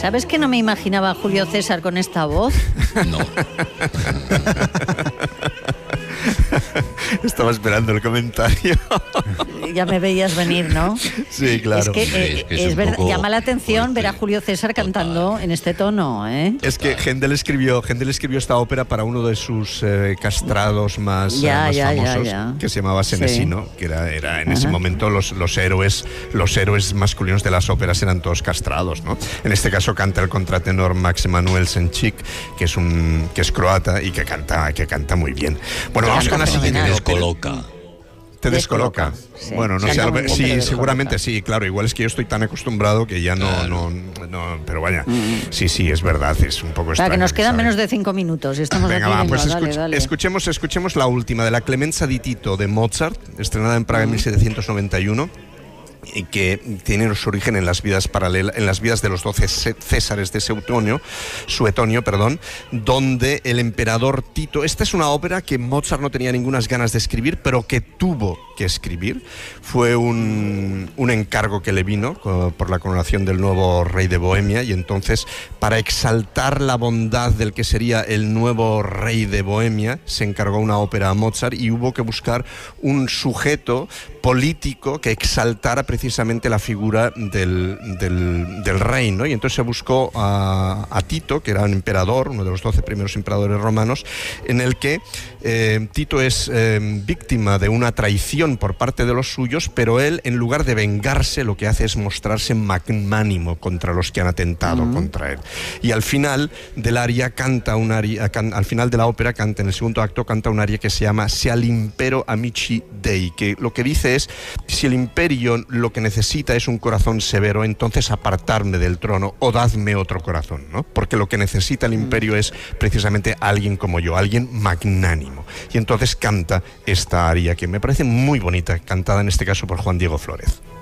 ¿Sabes que no me imaginaba a Julio César con esta voz? No. Estaba esperando el comentario. Ya me veías venir, ¿no? Sí, claro. Es que es verdad, llama la atención ver a Julio César cantando en este tono, ¿eh? Es que Händel escribió esta ópera para uno de sus castrados más famosos, que se llamaba Senesino, sí. Que era en ese momento los héroes masculinos de las óperas eran todos castrados, ¿no? En este caso canta el contratenor Max Emanuel Senchik, que es croata y que canta muy bien. Bueno, vamos con la siguiente. Te descoloca. Sí. Bueno, no sé, sí, seguramente sí, claro, igual es que yo estoy tan acostumbrado que ya no, pero vaya, sí, es verdad, es un poco extraño. Que nos quedan menos de 5 minutos y estamos venga, aquí. Pues dale. Escuchemos la última, de la Clemenza di Tito de Mozart, estrenada en Praga en 1791. Y que tiene su origen en las vidas paralelas, en las vidas de los 12 Césares de Suetonio, donde el emperador Tito. Esta es una ópera que Mozart no tenía ninguna ganas de escribir, pero que tuvo que escribir. Fue un encargo que le vino por la coronación del nuevo rey de Bohemia, y entonces, para exaltar la bondad del que sería el nuevo rey de Bohemia, se encargó una ópera a Mozart y hubo que buscar un sujeto político que exaltara precisamente la figura del rey, ¿no? Y entonces se buscó a Tito, que era un emperador, uno de los 12 primeros emperadores romanos, en el que Tito es víctima de una traición por parte de los suyos, pero él, en lugar de vengarse, lo que hace es mostrarse magnánimo contra los que han atentado contra él. Y al final del aria al final de la ópera canta, en el segundo acto, canta un aria que se llama Se all'impero amici dei, que lo que dice es: si el imperio lo que necesita es un corazón severo, entonces apartarme del trono o dadme otro corazón, ¿no? Porque lo que necesita el imperio es precisamente alguien como yo, alguien magnánimo. Y entonces canta esta aria que me parece muy bonita, cantada en este caso por Juan Diego Flórez.